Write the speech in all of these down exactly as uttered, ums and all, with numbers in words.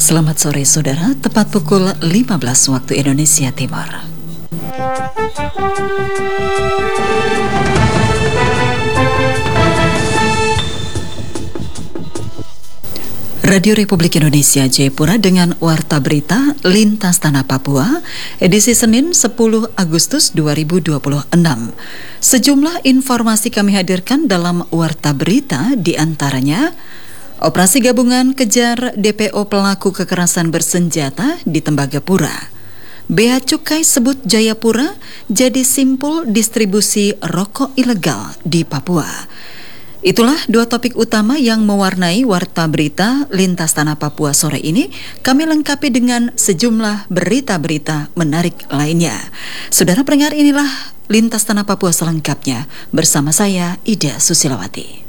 Selamat sore saudara, tepat pukul lima belas waktu Indonesia Timur. Radio Republik Indonesia Jayapura dengan Warta Berita Lintas Tanah Papua, edisi Senin sepuluh Agustus dua ribu dua puluh enam. Sejumlah informasi kami hadirkan dalam Warta Berita, di antaranya operasi gabungan kejar D P O pelaku kekerasan bersenjata di Tembagapura. Bea Cukai sebut Jayapura jadi simpul distribusi rokok ilegal di Papua. Itulah dua topik utama yang mewarnai Warta Berita Lintas Tanah Papua sore ini. Kami lengkapi dengan sejumlah berita-berita menarik lainnya. Saudara pendengar, inilah Lintas Tanah Papua selengkapnya bersama saya Ida Susilawati.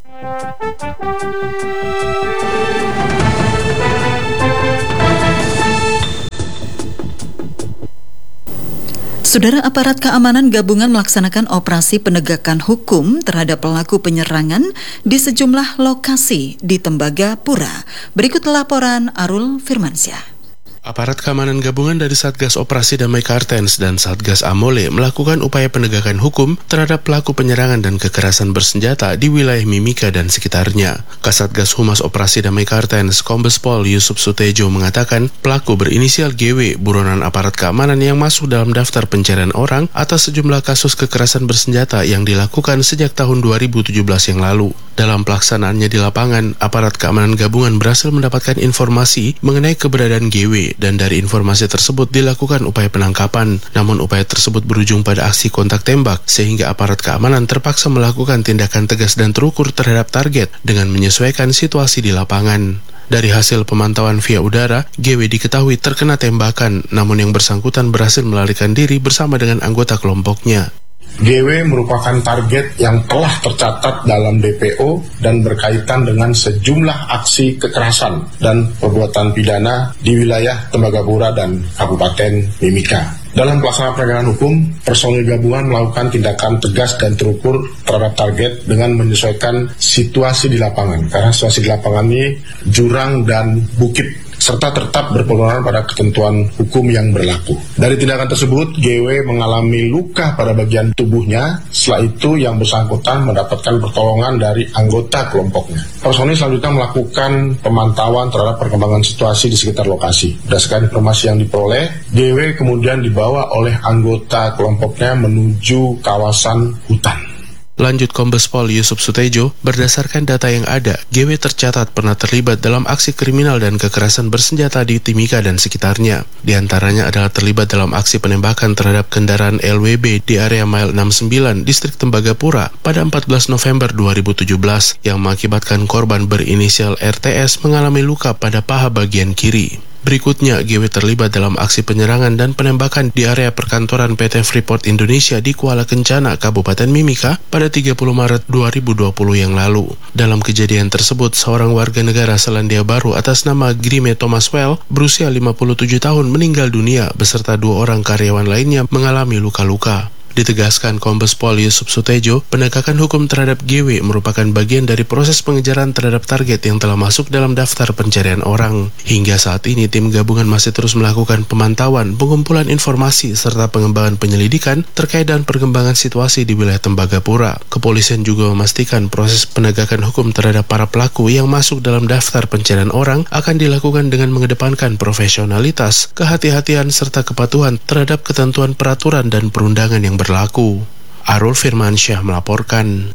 Saudara, aparat keamanan gabungan melaksanakan operasi penegakan hukum terhadap pelaku penyerangan di sejumlah lokasi di Tembagapura. Berikut laporan Arul Firmansyah. Aparat keamanan gabungan dari Satgas Operasi Damai Kartens dan Satgas Amole melakukan upaya penegakan hukum terhadap pelaku penyerangan dan kekerasan bersenjata di wilayah Mimika dan sekitarnya. Kasatgas Humas Operasi Damai Kartens, Kombes Pol Yusuf Sutejo mengatakan pelaku berinisial G W buronan aparat keamanan yang masuk dalam daftar pencarian orang atas sejumlah kasus kekerasan bersenjata yang dilakukan sejak tahun dua ribu tujuh belas yang lalu. Dalam pelaksanaannya di lapangan, aparat keamanan gabungan berhasil mendapatkan informasi mengenai keberadaan G W, dan dari informasi tersebut dilakukan upaya penangkapan. Namun upaya tersebut berujung pada aksi kontak tembak, sehingga aparat keamanan terpaksa melakukan tindakan tegas dan terukur terhadap target dengan menyesuaikan situasi di lapangan. Dari hasil pemantauan via udara, G W diketahui terkena tembakan, namun yang bersangkutan berhasil melarikan diri bersama dengan anggota kelompoknya. G W merupakan target yang telah tercatat dalam D P O dan berkaitan dengan sejumlah aksi kekerasan dan perbuatan pidana di wilayah Tembagapura dan Kabupaten Mimika. Dalam pelaksanaan penegakan hukum, personil gabungan melakukan tindakan tegas dan terukur terhadap target dengan menyesuaikan situasi di lapangan. Karena situasi di lapangan ini jurang dan bukit, serta tetap berpegangan pada ketentuan hukum yang berlaku. Dari tindakan tersebut, G W mengalami luka pada bagian tubuhnya. Setelah itu, yang bersangkutan mendapatkan pertolongan dari anggota kelompoknya. Personil selanjutnya melakukan pemantauan terhadap perkembangan situasi di sekitar lokasi. Berdasarkan informasi yang diperoleh, G W kemudian dibawa oleh anggota kelompoknya menuju kawasan hutan. Lanjut Kombes Pol Yusuf Sutejo, berdasarkan data yang ada, G W tercatat pernah terlibat dalam aksi kriminal dan kekerasan bersenjata di Timika dan sekitarnya. Di antaranya adalah terlibat dalam aksi penembakan terhadap kendaraan L W B di area Mile enam puluh sembilan, Distrik Tembagapura pada empat belas November dua ribu tujuh belas, yang mengakibatkan korban berinisial R T S mengalami luka pada paha bagian kiri. Berikutnya, G W terlibat dalam aksi penyerangan dan penembakan di area perkantoran P T Freeport Indonesia di Kuala Kencana, Kabupaten Mimika pada tiga puluh Maret dua ribu dua puluh yang lalu. Dalam kejadian tersebut, seorang warga negara Selandia Baru atas nama Grime Thomas Well berusia lima puluh tujuh tahun meninggal dunia beserta dua orang karyawan lainnya mengalami luka-luka. Ditegaskan Kombes Pol Yusuf Sutejo, penegakan hukum terhadap G W merupakan bagian dari proses pengejaran terhadap target yang telah masuk dalam daftar pencarian orang. Hingga saat ini, tim gabungan masih terus melakukan pemantauan, pengumpulan informasi, serta pengembangan penyelidikan terkait dengan perkembangan situasi di wilayah Tembagapura. Kepolisian juga memastikan proses penegakan hukum terhadap para pelaku yang masuk dalam daftar pencarian orang akan dilakukan dengan mengedepankan profesionalitas, kehati-hatian, serta kepatuhan terhadap ketentuan peraturan dan perundangan yang berlaku. Arul Firmansyah melaporkan.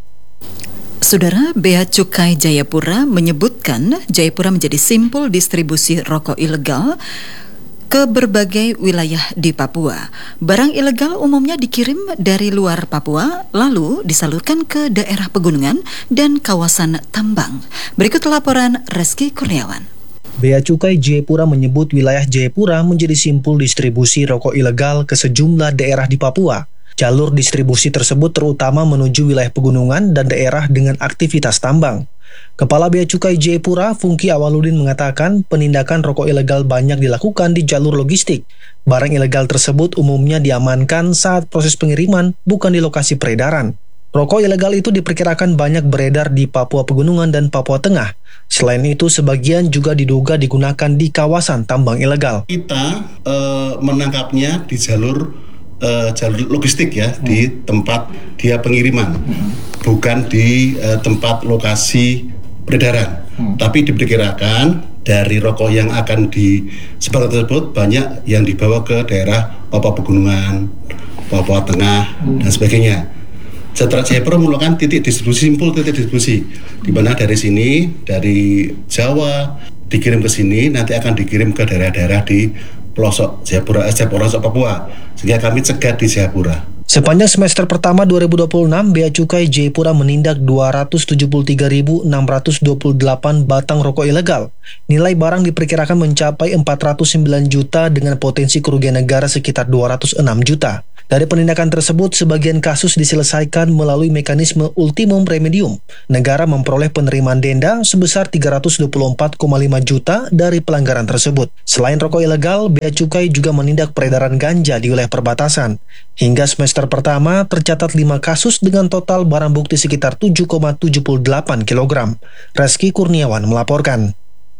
Saudara, Bea Cukai Jayapura menyebutkan Jayapura menjadi simpul distribusi rokok ilegal ke berbagai wilayah di Papua. Barang ilegal umumnya dikirim dari luar Papua, lalu disalurkan ke daerah pegunungan dan kawasan tambang. Berikut laporan Reski Kurniawan. Bea Cukai Jayapura menyebut wilayah Jayapura menjadi simpul distribusi rokok ilegal ke sejumlah daerah di Papua. Jalur distribusi tersebut terutama menuju wilayah pegunungan dan daerah dengan aktivitas tambang. Kepala Bea Cukai Jayapura, Fungki Awaludin, mengatakan penindakan rokok ilegal banyak dilakukan di jalur logistik. Barang ilegal tersebut umumnya diamankan saat proses pengiriman, bukan di lokasi peredaran. Rokok ilegal itu diperkirakan banyak beredar di Papua Pegunungan dan Papua Tengah. Selain itu, sebagian juga diduga digunakan di kawasan tambang ilegal. Kita e, menangkapnya di jalur e, jalur logistik ya, hmm. di tempat dia pengiriman, hmm. bukan di e, tempat lokasi peredaran. Hmm. Tapi diperkirakan dari rokok yang akan disebarkan tersebut banyak yang dibawa ke daerah Papua Pegunungan, Papua Tengah, hmm. dan sebagainya. Setelah Jayapura melakukan titik distribusi, simpul titik distribusi, di mana dari sini, dari Jawa dikirim ke sini, nanti akan dikirim ke daerah-daerah di pelosok Jayapura, eh, Jayapura, Papua, sehingga kami cegat di Jayapura. Sepanjang semester pertama dua ribu dua puluh enam, Bea Cukai Jayapura menindak dua ratus tujuh puluh tiga ribu enam ratus dua puluh delapan batang rokok ilegal. Nilai barang diperkirakan mencapai empat ratus sembilan juta dengan potensi kerugian negara sekitar dua ratus enam juta. Dari penindakan tersebut, sebagian kasus diselesaikan melalui mekanisme ultimum remedium. Negara memperoleh penerimaan denda sebesar tiga ratus dua puluh empat koma lima juta dari pelanggaran tersebut. Selain rokok ilegal, Bea Cukai juga menindak peredaran ganja di wilayah perbatasan. Hingga semester pertama, tercatat lima kasus dengan total barang bukti sekitar tujuh koma tujuh delapan kilogram. Reski Kurniawan melaporkan.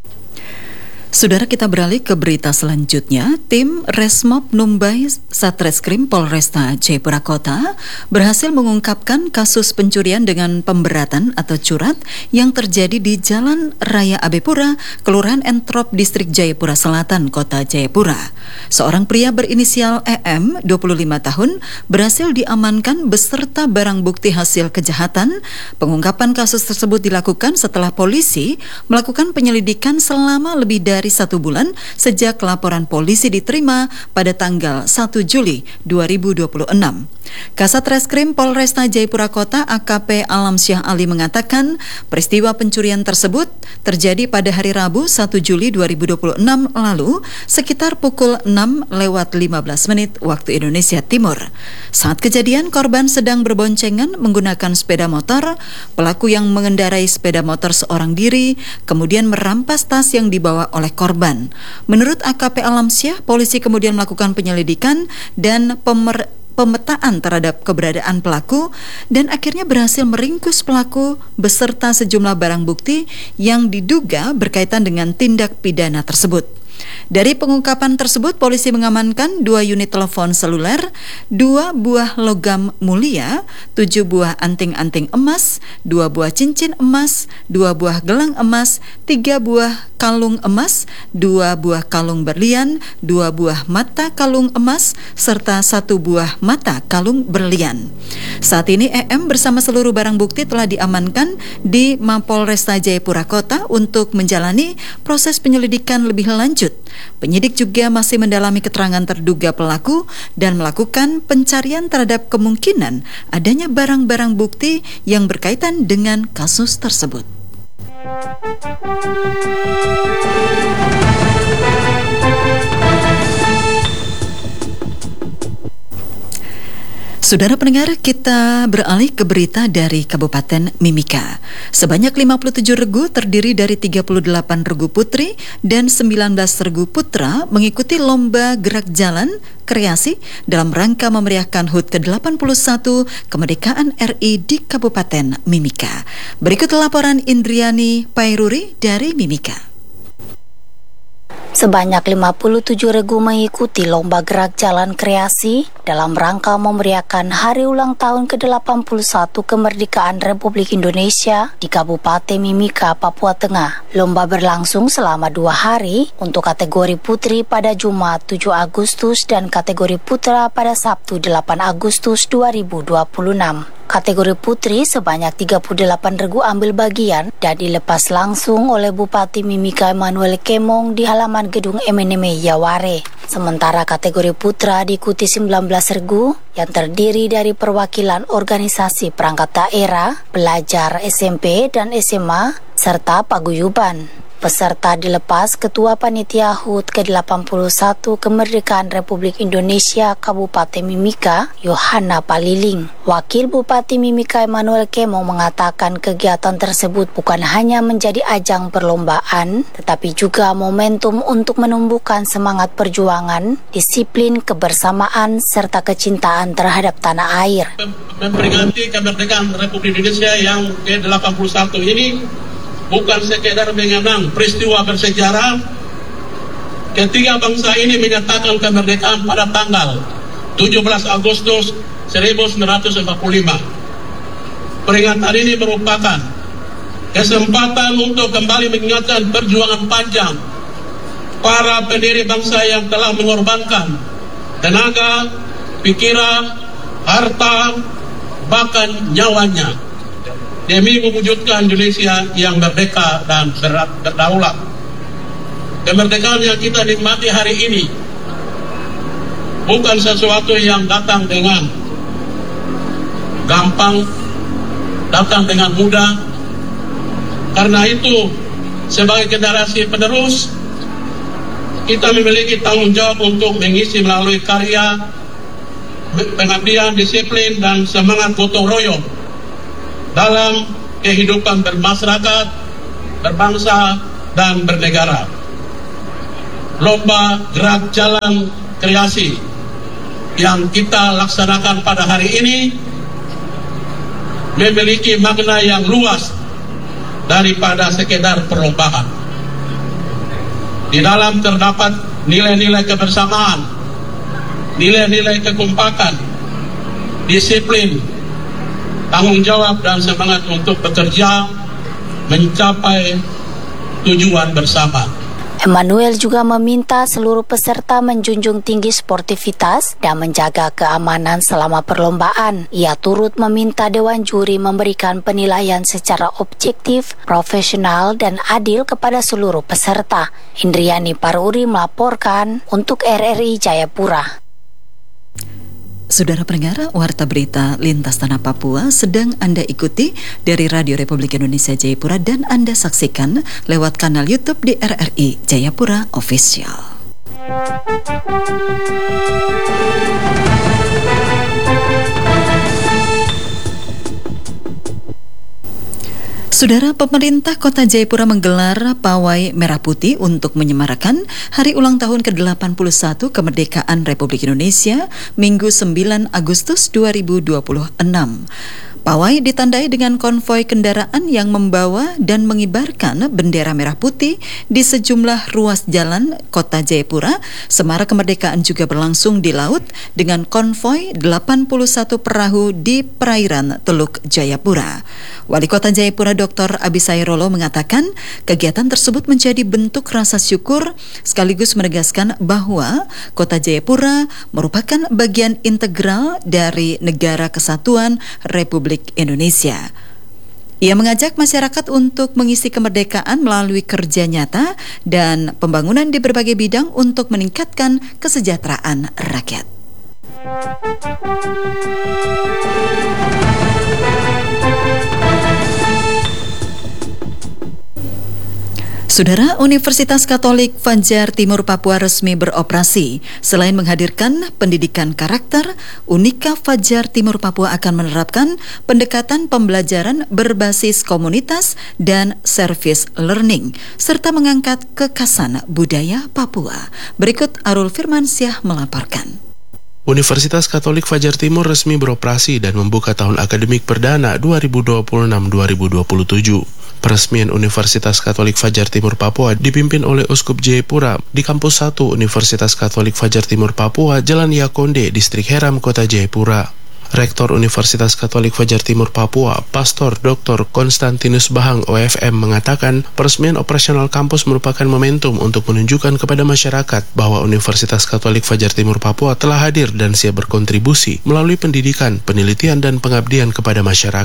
Saudara, kita beralih ke berita selanjutnya. Tim Resmob Numbai Satreskrim Polresta Jayapura Kota berhasil mengungkapkan kasus pencurian dengan pemberatan atau curat yang terjadi di Jalan Raya Abepura, Kelurahan Entrop, Distrik Jayapura Selatan, Kota Jayapura. Seorang pria berinisial E M, dua puluh lima tahun, berhasil diamankan beserta barang bukti hasil kejahatan. Pengungkapan kasus tersebut dilakukan setelah polisi melakukan penyelidikan selama lebih dari satu bulan sejak laporan polisi diterima pada tanggal satu Juli dua ribu dua puluh enam. Kasat Reskrim Polresta Jayapura Kota A K P Alamsyah Ali mengatakan peristiwa pencurian tersebut terjadi pada hari Rabu satu Juli dua ribu dua puluh enam lalu sekitar pukul enam lewat lima belas menit waktu Indonesia Timur. Saat kejadian, korban sedang berboncengan menggunakan sepeda motor. Pelaku yang mengendarai sepeda motor seorang diri kemudian merampas tas yang dibawa oleh korban. Menurut A K P Alamsyah, polisi kemudian melakukan penyelidikan dan pemer pemetaan terhadap keberadaan pelaku dan akhirnya berhasil meringkus pelaku beserta sejumlah barang bukti yang diduga berkaitan dengan tindak pidana tersebut. Dari pengungkapan tersebut, polisi mengamankan dua unit telepon seluler, dua buah logam mulia, tujuh buah anting-anting emas, dua buah cincin emas, dua buah gelang emas, tiga buah kalung emas, dua buah kalung berlian, dua buah mata kalung emas, serta satu buah mata kalung berlian. Saat ini E M bersama seluruh barang bukti telah diamankan di Mapolresta Jayapura Kota untuk menjalani proses penyelidikan lebih lanjut. Penyidik juga masih mendalami keterangan terduga pelaku dan melakukan pencarian terhadap kemungkinan adanya barang-barang bukti yang berkaitan dengan kasus tersebut. Saudara pendengar, kita beralih ke berita dari Kabupaten Mimika. Sebanyak lima puluh tujuh regu terdiri dari tiga puluh delapan regu putri dan sembilan belas regu putra mengikuti lomba gerak jalan kreasi dalam rangka memeriahkan H U T ke delapan puluh satu kemerdekaan R I di Kabupaten Mimika. Berikut laporan Indriani Pairuri dari Mimika. Sebanyak lima puluh tujuh regu mengikuti lomba gerak jalan kreasi dalam rangka memeriahkan hari ulang tahun ke delapan puluh satu kemerdekaan Republik Indonesia di Kabupaten Mimika, Papua Tengah. Lomba berlangsung selama dua hari untuk kategori putri pada Jumat tujuh Agustus dan kategori putra pada Sabtu delapan Agustus dua ribu dua puluh enam. Kategori putri sebanyak tiga puluh delapan regu ambil bagian dan dilepas langsung oleh Bupati Mimika Emmanuel Kemong di halaman gedung M N M Yaware. Sementara kategori putra diikuti sembilan belas regu yang terdiri dari perwakilan organisasi perangkat daerah, pelajar S M P dan S M A, serta paguyuban. peserta dilepas Ketua Panitia H U T ke delapan puluh satu Kemerdekaan Republik Indonesia Kabupaten Mimika, Yohana Paliling. Wakil Bupati Mimika Emmanuel Kemo mengatakan kegiatan tersebut bukan hanya menjadi ajang perlombaan, tetapi juga momentum untuk menumbuhkan semangat perjuangan, disiplin, kebersamaan, serta kecintaan terhadap tanah air. Memperingati kemerdekaan Republik Indonesia yang ke delapan puluh satu ini bukan sekedar mengenang peristiwa bersejarah ketika bangsa ini menyatakan kemerdekaan pada tanggal tujuh belas Agustus seribu sembilan ratus empat puluh lima. Peringatan ini merupakan kesempatan untuk kembali mengingatkan perjuangan panjang para pendiri bangsa yang telah mengorbankan tenaga, pikiran, harta, bahkan nyawanya demi mewujudkan Indonesia yang merdeka dan berdaulat. Kemerdekaan yang kita nikmati hari ini bukan sesuatu yang datang dengan gampang, datang dengan mudah. Karena itu, sebagai generasi penerus, kita memiliki tanggung jawab untuk mengisi melalui karya, pengabdian, disiplin, dan semangat gotong royong dalam kehidupan bermasyarakat, berbangsa, dan bernegara. Lomba gerak jalan kreasi yang kita laksanakan pada hari ini memiliki makna yang luas daripada sekedar perlombaan. Di dalam terdapat nilai-nilai kebersamaan, nilai-nilai kekompakan, disiplin, tanggung jawab, dan semangat untuk bekerja mencapai tujuan bersama. Emmanuel juga meminta seluruh peserta menjunjung tinggi sportivitas dan menjaga keamanan selama perlombaan. Ia turut meminta Dewan Juri memberikan penilaian secara objektif, profesional, dan adil kepada seluruh peserta. Indriani Paruri melaporkan untuk R R I Jayapura. Saudara pendengar, Warta Berita Lintas Tanah Papua sedang Anda ikuti dari Radio Republik Indonesia Jayapura dan Anda saksikan lewat kanal YouTube di R R I Jayapura Official. Saudara, pemerintah Kota Jayapura menggelar pawai merah putih untuk menyemarakan hari ulang tahun ke delapan puluh satu kemerdekaan Republik Indonesia Minggu sembilan Agustus dua ribu dua puluh enam. Pawai ditandai dengan konvoi kendaraan yang membawa dan mengibarkan bendera merah putih di sejumlah ruas jalan Kota Jayapura. Semarak kemerdekaan juga berlangsung di laut dengan konvoi delapan puluh satu perahu di perairan Teluk Jayapura. Wali Kota Jayapura Doktor Abisai Rolo mengatakan kegiatan tersebut menjadi bentuk rasa syukur sekaligus menegaskan bahwa Kota Jayapura merupakan bagian integral dari Negara Kesatuan Republik Indonesia. Ia mengajak masyarakat untuk mengisi kemerdekaan melalui kerja nyata dan pembangunan di berbagai bidang untuk meningkatkan kesejahteraan rakyat. Saudara, Universitas Katolik Fajar Timur Papua resmi beroperasi. Selain menghadirkan pendidikan karakter, Unika Fajar Timur Papua akan menerapkan pendekatan pembelajaran berbasis komunitas dan service learning, serta mengangkat kekhasan budaya Papua. Berikut Arul Firmansyah melaporkan. Universitas Katolik Fajar Timur resmi beroperasi dan membuka tahun akademik perdana dua ribu dua puluh enam dua ribu dua puluh tujuh. Peresmian Universitas Katolik Fajar Timur Papua dipimpin oleh Uskup Jayapura di Kampus satu Universitas Katolik Fajar Timur Papua, Jalan Yakonde, Distrik Heram, Kota Jayapura. Rektor Universitas Katolik Fajar Timur Papua, Pastor Doktor Konstantinus Bahang O F M mengatakan peresmian operasional kampus merupakan momentum untuk menunjukkan kepada masyarakat bahwa Universitas Katolik Fajar Timur Papua telah hadir dan siap berkontribusi melalui pendidikan, penelitian, dan pengabdian kepada masyarakat.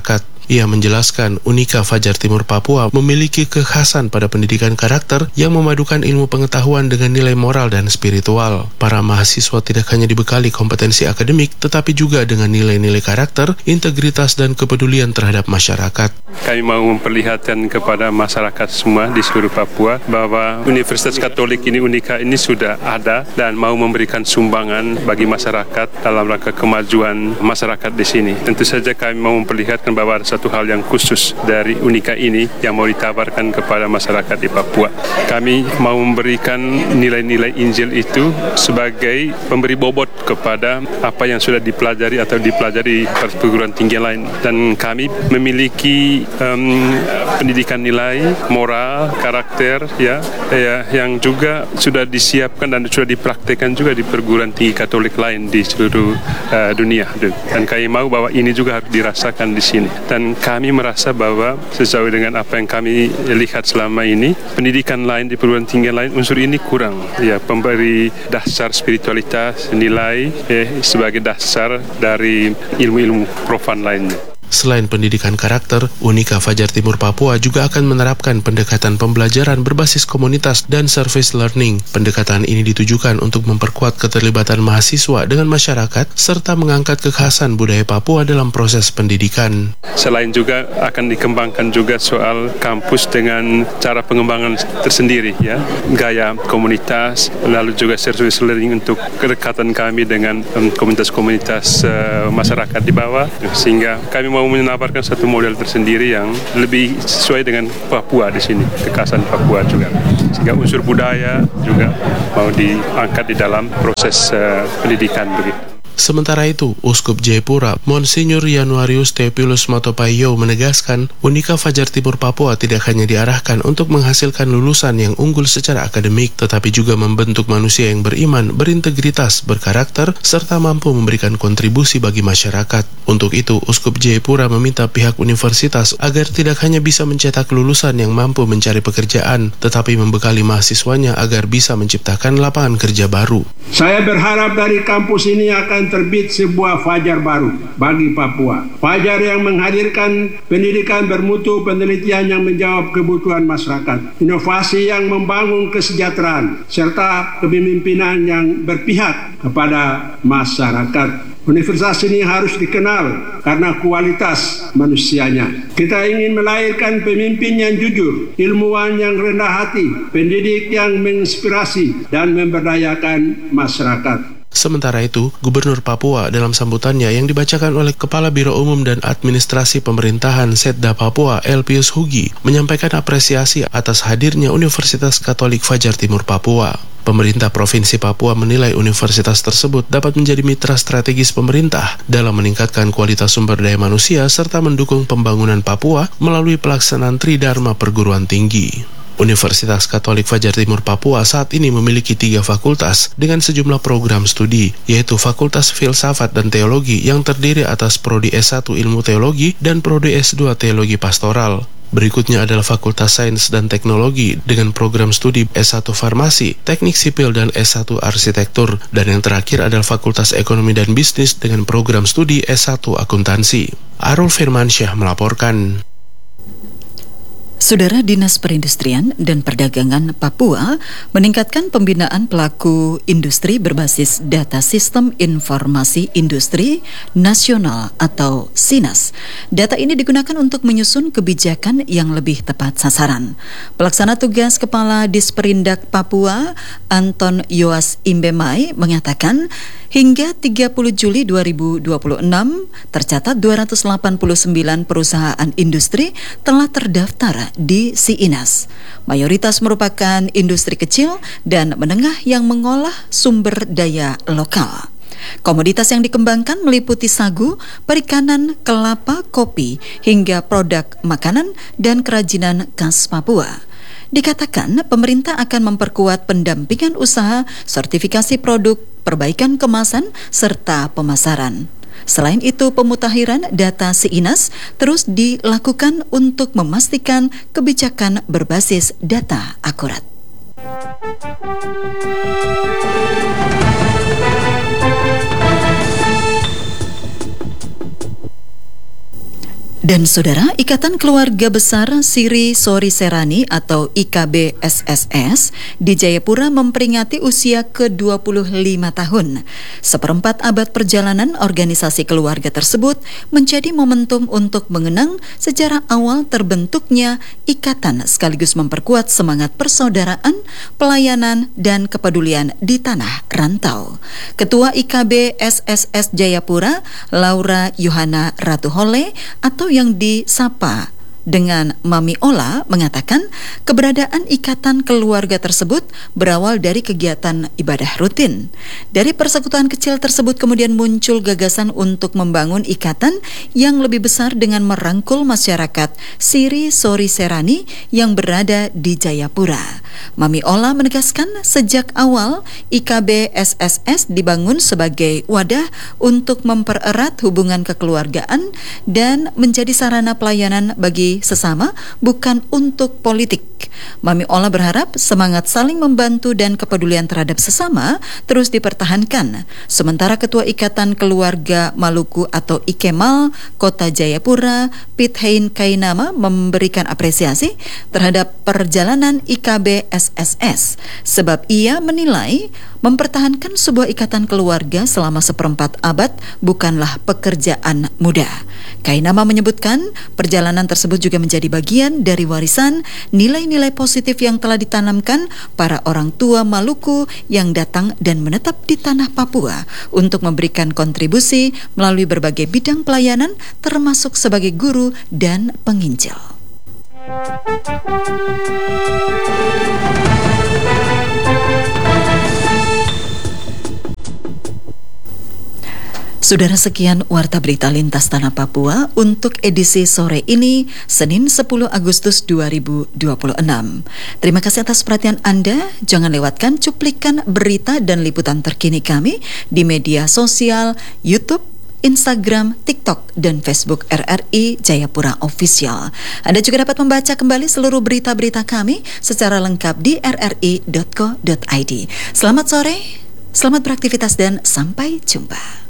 Ia menjelaskan Unika Fajar Timur Papua memiliki kekhasan pada pendidikan karakter yang memadukan ilmu pengetahuan dengan nilai moral dan spiritual. Para mahasiswa tidak hanya dibekali kompetensi akademik, tetapi juga dengan nilai-nilai karakter, integritas, dan kepedulian terhadap masyarakat. Kami mau memperlihatkan kepada masyarakat semua di seluruh Papua bahwa Universitas Katolik ini Unika ini sudah ada dan mau memberikan sumbangan bagi masyarakat dalam rangka kemajuan masyarakat di sini. Tentu saja kami mau memperlihatkan bahwa ada satu hal yang khusus dari Unika ini yang mau ditawarkan kepada masyarakat di Papua. Kami mau memberikan nilai-nilai Injil itu sebagai pemberi bobot kepada apa yang sudah dipelajari atau dipelajari di perguruan tinggi lain. Dan kami memiliki um, pendidikan nilai, moral, karakter, ya, ya, yang juga sudah disiapkan dan sudah dipraktekkan juga di perguruan tinggi Katolik lain di seluruh uh, dunia. Dan kami mau bahwa ini juga harus dirasakan di sini. Dan kami merasa bahwa sesuai dengan apa yang kami lihat selama ini, pendidikan lain di perguruan tinggi lain unsur ini kurang. Ya, pemberi dasar spiritualitas, nilai eh, sebagai dasar dari ilmu-ilmu profan lainnya. Selain pendidikan karakter, Unika Fajar Timur Papua juga akan menerapkan pendekatan pembelajaran berbasis komunitas dan service learning. Pendekatan ini ditujukan untuk memperkuat keterlibatan mahasiswa dengan masyarakat serta mengangkat kekhasan budaya Papua dalam proses pendidikan. Selain juga akan dikembangkan juga soal kampus dengan cara pengembangan tersendiri, ya, gaya komunitas, lalu juga service learning untuk kedekatan kami dengan um, komunitas-komunitas uh, masyarakat di bawah, sehingga kami mau mau menawarkan satu model tersendiri yang lebih sesuai dengan Papua di sini, kekhasan Papua juga. Sehingga unsur budaya juga mau diangkat di dalam proses uh, pendidikan begitu. Sementara itu, Uskup Jayapura, Monsinyur Januarius Theophilus Matopayo menegaskan, Unika Fajar Timur Papua tidak hanya diarahkan untuk menghasilkan lulusan yang unggul secara akademik, tetapi juga membentuk manusia yang beriman, berintegritas, berkarakter, serta mampu memberikan kontribusi bagi masyarakat. Untuk itu, Uskup Jayapura meminta pihak universitas agar tidak hanya bisa mencetak lulusan yang mampu mencari pekerjaan, tetapi membekali mahasiswanya agar bisa menciptakan lapangan kerja baru. Saya berharap dari kampus ini akan terbit sebuah fajar baru bagi Papua. Fajar yang menghadirkan pendidikan bermutu, penelitian yang menjawab kebutuhan masyarakat, inovasi yang membangun kesejahteraan, serta kepemimpinan yang berpihak kepada masyarakat. Universitas ini harus dikenal karena kualitas manusianya. Kita ingin melahirkan pemimpin yang jujur, ilmuwan yang rendah hati, pendidik yang menginspirasi dan memberdayakan masyarakat. Sementara itu, Gubernur Papua dalam sambutannya yang dibacakan oleh Kepala Biro Umum dan Administrasi Pemerintahan Setda Papua, Elpius Hugi, menyampaikan apresiasi atas hadirnya Universitas Katolik Fajar Timur Papua. Pemerintah Provinsi Papua menilai universitas tersebut dapat menjadi mitra strategis pemerintah dalam meningkatkan kualitas sumber daya manusia serta mendukung pembangunan Papua melalui pelaksanaan Tridharma Perguruan Tinggi. Universitas Katolik Fajar Timur Papua saat ini memiliki tiga fakultas dengan sejumlah program studi, yaitu Fakultas Filsafat dan Teologi yang terdiri atas Prodi S satu Ilmu Teologi dan Prodi S dua Teologi Pastoral. Berikutnya adalah Fakultas Sains dan Teknologi dengan program studi S satu Farmasi, Teknik Sipil dan S satu Arsitektur, dan yang terakhir adalah Fakultas Ekonomi dan Bisnis dengan program studi S satu Akuntansi. Arul Firmansyah melaporkan. Saudara, Dinas Perindustrian dan Perdagangan Papua meningkatkan pembinaan pelaku industri berbasis Data Sistem Informasi Industri Nasional atau SINAS. Data ini digunakan untuk menyusun kebijakan yang lebih tepat sasaran. Pelaksana tugas Kepala Disperindak Papua, Anton Yoas Imbemai, mengatakan hingga tiga puluh Juli dua ribu dua puluh enam tercatat dua ratus delapan puluh sembilan perusahaan industri telah terdaftar di SINAS. Mayoritas merupakan industri kecil dan menengah yang mengolah sumber daya lokal. Komoditas yang dikembangkan meliputi sagu, perikanan, kelapa, kopi, hingga produk makanan dan kerajinan khas Papua. Dikatakan pemerintah akan memperkuat pendampingan usaha, sertifikasi produk, perbaikan kemasan, serta pemasaran. Selain itu, pemutakhiran data SINAS terus dilakukan untuk memastikan kebijakan berbasis data akurat. Dan saudara, Ikatan Keluarga Besar Siri Sori Serani atau I K B S S S di Jayapura memperingati usia ke dua puluh lima tahun. Seperempat abad perjalanan organisasi keluarga tersebut menjadi momentum untuk mengenang sejarah awal terbentuknya ikatan sekaligus memperkuat semangat persaudaraan, pelayanan, dan kepedulian di tanah rantau. Ketua I K B S S S Jayapura, Laura Yohana Ratuhole atau yang disapa dengan Mami Ola, mengatakan keberadaan ikatan keluarga tersebut berawal dari kegiatan ibadah rutin. Dari persekutuan kecil tersebut kemudian muncul gagasan untuk membangun ikatan yang lebih besar dengan merangkul masyarakat Siri Sori Serani yang berada di Jayapura. Mami Ola menegaskan sejak awal I K B S S S dibangun sebagai wadah untuk mempererat hubungan kekeluargaan dan menjadi sarana pelayanan bagi sesama, bukan untuk politik. Mami Ola berharap semangat saling membantu dan kepedulian terhadap sesama terus dipertahankan. Sementara Ketua Ikatan Keluarga Maluku atau Ikemal Kota Jayapura, Pithain Kainama, memberikan apresiasi terhadap perjalanan I K B S S S sebab ia menilai mempertahankan sebuah ikatan keluarga selama seperempat abad bukanlah pekerjaan mudah. Kainama menyebutkan perjalanan tersebut juga menjadi bagian dari warisan nilai-nilai positif yang telah ditanamkan para orang tua Maluku yang datang dan menetap di tanah Papua untuk memberikan kontribusi melalui berbagai bidang pelayanan termasuk sebagai guru dan penginjil. Saudara, sekian Warta Berita Lintas Tanah Papua untuk edisi sore ini, Senin sepuluh Agustus dua ribu dua puluh enam. Terima kasih atas perhatian Anda. Jangan lewatkan cuplikan berita dan liputan terkini kami di media sosial YouTube, Instagram, TikTok, dan Facebook R R I Jayapura Official. Anda juga dapat membaca kembali seluruh berita-berita kami secara lengkap di r r i dot co dot i d. Selamat sore, selamat beraktivitas, dan sampai jumpa.